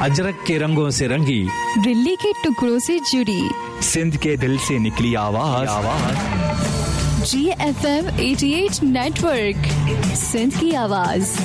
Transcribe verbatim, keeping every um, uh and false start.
अजरक के रंगों से रंगी, दिल्ली के टुकड़ों से जुड़ी, सिंध के दिल से निकली आवाज जी एफ एम अठासी नेटवर्क, सिंध की आवाज।